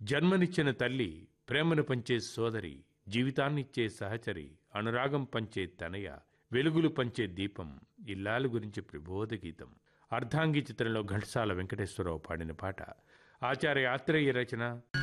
జన్మనిచ్చిన తల్లి, ప్రేమను పంచే సోదరి, జీవితాన్నిచ్చే సహచరి, అనురాగం పంచే తనయ, వెలుగులు పంచే దీపం, ఇల్లాలు గురించి ప్రబోధ గీతం. అర్ధాంగి చిత్రంలో ఘంటసాల వెంకటేశ్వరరావు పాడిన పాట. ఆచార్య ఆత్రేయ రచన.